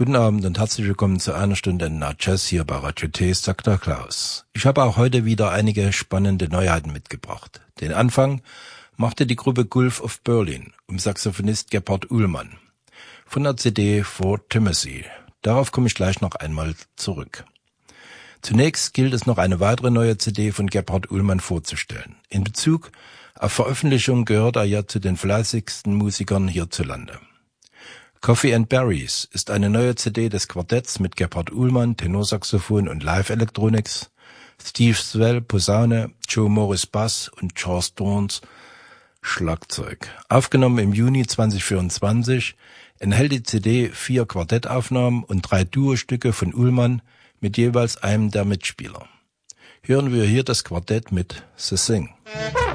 Guten Abend und herzlich willkommen zu einer Stunde Na Jazz hier bei Radio T, sagt der Klaus. Ich habe auch heute wieder einige spannende Neuheiten mitgebracht. Den Anfang machte die Gruppe Gulf of Berlin um Saxophonist Gebhard Uhlmann von der CD For Timothy. Darauf komme ich gleich noch einmal zurück. Zunächst gilt es noch eine weitere neue CD von Gebhard Uhlmann vorzustellen. In Bezug auf Veröffentlichung gehört er ja zu den fleißigsten Musikern hierzulande. Coffee and Berries ist eine neue CD des Quartetts mit Gebhard Uhlmann, Tenorsaxophon und Live-Electronics, Steve Swell, Posaune, Joe Morris Bass und Charles Dorns Schlagzeug. Aufgenommen im Juni 2024 enthält die CD 4 Quartettaufnahmen und 3 Duostücke von Uhlmann mit jeweils einem der Mitspieler. Hören wir hier das Quartett mit The Thing.